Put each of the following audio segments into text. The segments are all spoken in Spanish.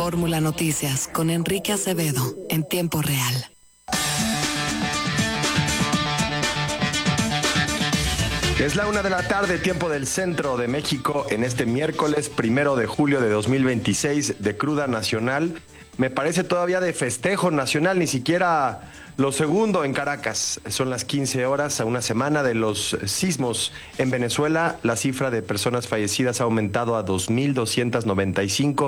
Fórmula Noticias con Enrique Acevedo en tiempo real. Es la 1:00 p.m, tiempo del centro de México, en este miércoles 1 de julio de 2026, de cruda nacional. Me parece todavía de festejo nacional, ni siquiera lo segundo en Caracas. Son las 15 horas, a una semana de los sismos en Venezuela. La cifra de personas fallecidas ha aumentado a 2.295,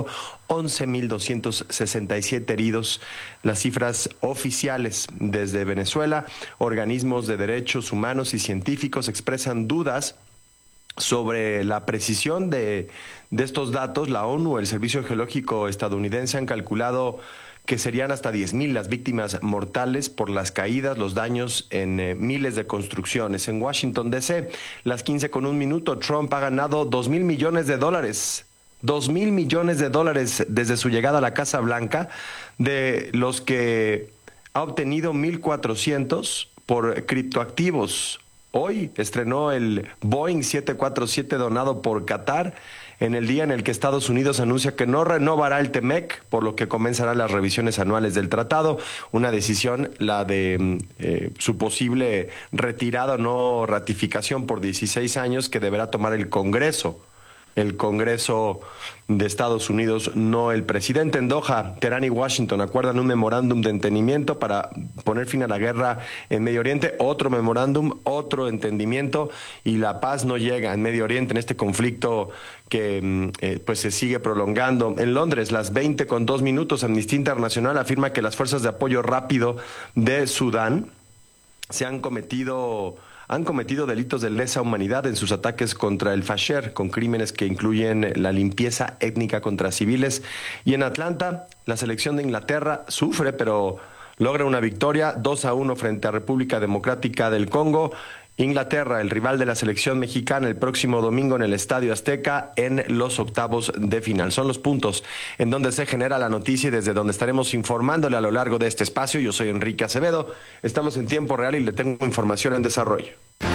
11.267 heridos. Las cifras oficiales desde Venezuela. Organismos de derechos humanos y científicos expresan dudas sobre la precisión de estos datos. La ONU, el Servicio Geológico estadounidense, han calculado que serían hasta 10.000 las víctimas mortales por las caídas, los daños en miles de construcciones. En Washington, D.C., las 15:01, Trump ha ganado $2,000 millones. $2,000 millones desde su llegada a la Casa Blanca, de los que ha obtenido 1.400 por criptoactivos. Hoy estrenó el Boeing 747 donado por Qatar, en el día en el que Estados Unidos anuncia que no renovará el TEMEC, por lo que comenzarán las revisiones anuales del tratado. Una decisión, la de su posible retirada o no ratificación por 16 años, que deberá tomar el Congreso de Estados Unidos, no el presidente. En Doha, Teherán y Washington acuerdan un memorándum de entendimiento para poner fin a la guerra en Medio Oriente. Otro memorándum, otro entendimiento, y la paz no llega en Medio Oriente, en este conflicto que pues se sigue prolongando. En Londres, las 20:02, Amnistía Internacional afirma que las fuerzas de apoyo rápido de Sudán han cometido delitos de lesa humanidad en sus ataques contra el Fasher, con crímenes que incluyen la limpieza étnica contra civiles. Y en Atlanta, la selección de Inglaterra sufre, pero logra una victoria 2-1 frente a República Democrática del Congo. Inglaterra, el rival de la selección mexicana, el próximo domingo en el Estadio Azteca, en los octavos de final. Son los puntos en donde se genera la noticia y desde donde estaremos informándole a lo largo de este espacio. Yo soy Enrique Acevedo, estamos en tiempo real y le tengo información en desarrollo.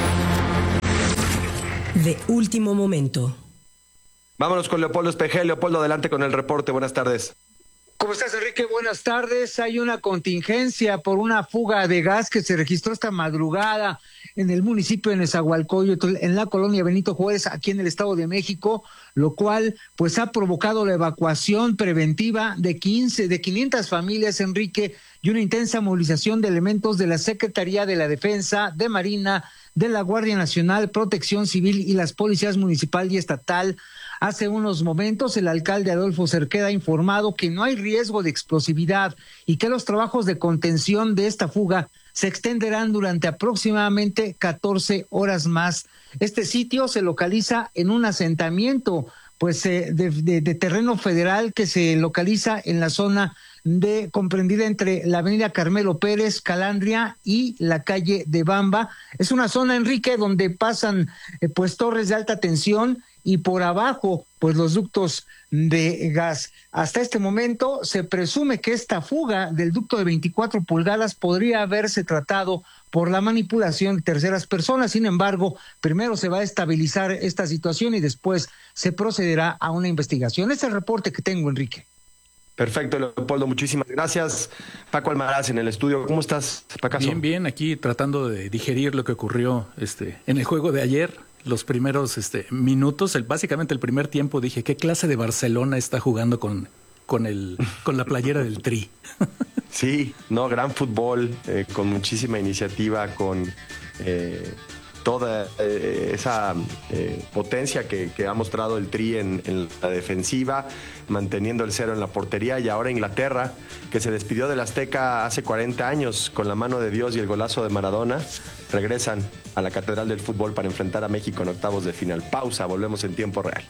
De último momento. Vámonos con Leopoldo Espejel. Leopoldo, adelante con el reporte. Buenas tardes. ¿Cómo estás, Enrique? Buenas tardes. Hay una contingencia por una fuga de gas que se registró esta madrugada en el municipio de Nezahualcóyotl, en la colonia Benito Juárez, aquí en el Estado de México, lo cual pues ha provocado la evacuación preventiva de 500 familias, Enrique, y una intensa movilización de elementos de la Secretaría de la Defensa, de Marina, de la Guardia Nacional, Protección Civil y las policías municipal y estatal. Hace unos momentos el alcalde Adolfo Cerqueda ha informado que no hay riesgo de explosividad y que los trabajos de contención de esta fuga se extenderán durante aproximadamente 14 horas más. Este sitio se localiza en un asentamiento de terreno federal que se localiza en la zona comprendida entre la avenida Carmelo Pérez, Calandria y la calle de Bamba. Es una zona, Enrique, donde pasan torres de alta tensión y por abajo los ductos de gas. Hasta este momento se presume que esta fuga del ducto de 24 pulgadas podría haberse tratado por la manipulación de terceras personas. Sin embargo, primero se va a estabilizar esta situación y después se procederá a una investigación. Este es el reporte que tengo, Enrique. Perfecto, Leopoldo, muchísimas gracias. Paco Almaraz en el estudio. ¿Cómo estás, Pacaso? Bien, aquí tratando de digerir lo que ocurrió en el juego de ayer. Los primeros minutos, básicamente el primer tiempo, dije, ¿qué clase de Barcelona está jugando con la playera del Tri? Sí, gran fútbol, con muchísima iniciativa, con toda esa potencia que ha mostrado el Tri en la defensiva, manteniendo el 0 en la portería. Y ahora Inglaterra, que se despidió del Azteca hace 40 años con la mano de Dios y el golazo de Maradona, regresan a la Catedral del Fútbol para enfrentar a México en octavos de final. Pausa, volvemos en tiempo real.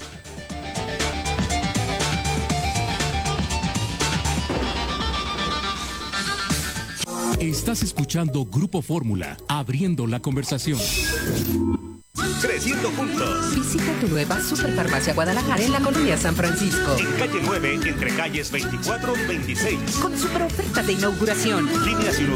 Estás escuchando Grupo Fórmula, abriendo la conversación. Creciendo juntos. Visita tu nueva Superfarmacia Guadalajara en la colonia San Francisco. En calle 9, entre calles 24 y 26. Con super oferta de inauguración. Líneas